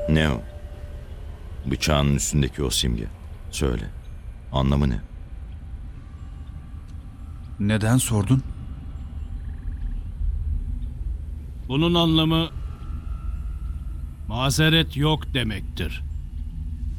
Ne o? Bıçağının üstündeki o simge. Söyle. Anlamı ne? Neden sordun? Bunun anlamı mazeret yok demektir.